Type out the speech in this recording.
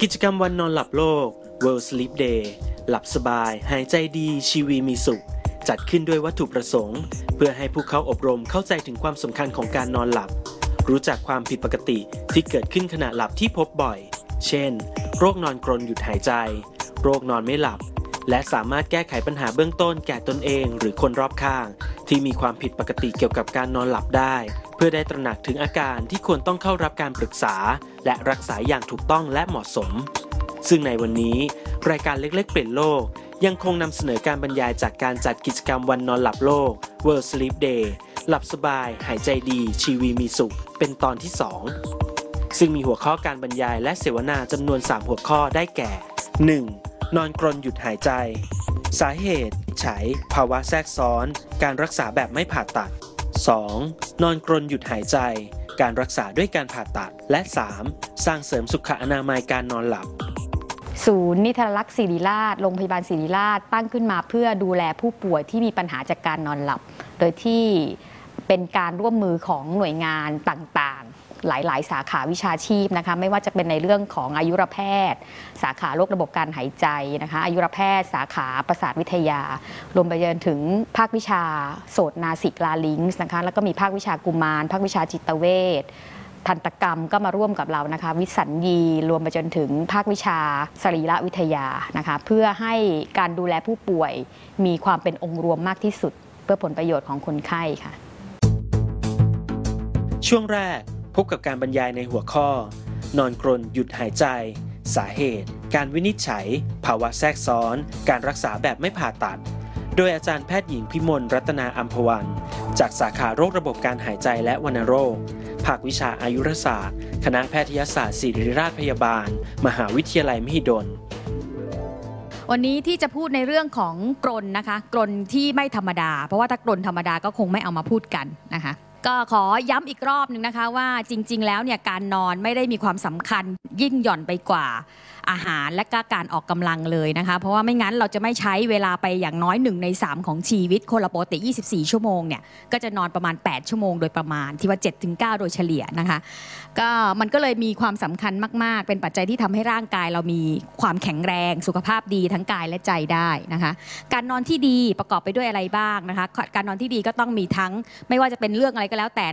กิจกรรมวันนอนหลับโลก World Sleep Day หลับสบายหายใจดีชีวีมีสุขจัดขึ้นด้วยวัตถุประสงค์เพื่อให้ผู้เข้าอบรมเข้าใจถึงความสำคัญของการนอนหลับรู้จักความผิดปกติที่เกิดขึ้นขณะหลับที่พบบ่อยเช่นโรคนอนกรนหยุดหายใจโรคนอนไม่หลับและสามารถแก้ไขปัญหาเบื้องต้นแก่ตนเองหรือคนรอบข้างที่มีความผิดปกติเกี่ยวกับการนอนหลับได้เพื่อได้ตระหนักถึงอาการที่ควรต้องเข้ารับการปรึกษาและรักษาอย่างถูกต้องและเหมาะสมซึ่งในวันนี้รายการเล็กๆเปลี่ยนโลกยังคงนำเสนอการบรรยายจากการจัดกิจกรรมวันนอนหลับโลก World Sleep Day หลับสบายหายใจดีชีวีมีสุขเป็นตอนที่ 2ซึ่งมีหัวข้อการบรรยายและเสวนาจำนวน 3 หัวข้อได้แก่ 1. นอนกรนหยุดหายใจสาเหตุฉายภาวะแทรกซ้อนการรักษาแบบไม่ผ่าตัด 2. นอนกรนหยุดหายใจการรักษาด้วยการผ่าตัดและ 3. สร้างเสริมสุขอนามัยการนอนหลับศูนย์นิทรรศลักษณ์ศิริราชโรงพยาบาลศิริราชตั้งขึ้นมาเพื่อดูแลผู้ป่วยที่มีปัญหาจากการนอนหลับโดยที่เป็นการร่วมมือของหน่วยงานต่างๆหลายๆสาขาวิชาชีพนะคะไม่ว่าจะเป็นในเรื่องของอายุรแพทย์สาขาโรคระบบการหายใจนะคะอายุรแพทย์สาขาประสาทวิทยารวมไปจนถึงภาควิชาโสตนาสิกลาลิงส์นะคะแล้วก็มีภาควิชากุมารภาควิชาจิตเวชทันตกรรมก็มาร่วมกับเรานะคะวิสัญญีรวมไปจนถึงภาควิชาสรีรวิทยานะคะเพื่อให้การดูแลผู้ป่วยมีความเป็นองค์รวมมากที่สุดเพื่อผลประโยชน์ของคนไข้ค่ะช่วงแรกพบกับการบรรยายในหัวข้อนอนกรนหยุดหายใจสาเหตุการวินิจฉัยภาวะแทรกซ้อนการรักษาแบบไม่ผ่าตัดโดยอาจารย์แพทย์หญิงพิมลรัตนาอัมพวันจากสาขาโรคระบบการหายใจและวัณโรคภาควิชาอายุรศาสตร์คณะแพทยศาสตร์ศิริราชพยาบาลมหาวิทยาลัยมหิดลวันนี้ที่จะพูดในเรื่องของกรนนะคะกรนที่ไม่ธรรมดาเพราะว่าถ้ากรนธรรมดาก็คงไม่เอามาพูดกันนะคะก็ขอย้ำอีกรอบหนึ่งนะคะว่าจริงๆแล้วเนี่ยการนอนไม่ได้มีความสำคัญยิ่งหย่อนไปกว่าอาหารและก็การออกกำลังเลยนะคะเพราะว่าไม่งั้นเราจะไม่ใช้เวลาไปอย่างน้อย1 ใน 3ของชีวิตคนละปกติ24 ชั่วโมงเนี่ยก็จะนอนประมาณ8 ชั่วโมงโดยประมาณที่ว่า 7-9 โดยเฉลี่ยนะคะก็มันก็เลยมีความสำคัญมากๆเป็นปัจจัยที่ทำให้ร่างกายเรามีความแข็งแรงสุขภาพดีทั้งกายและใจได้นะคะการนอนที่ดีประกอบไปด้วยอะไรบ้างนะคะการนอนที่ดีก็ต้องมีทั้งไม่ว่าจะเป็นเรื่องอะไรก็แล้วแต่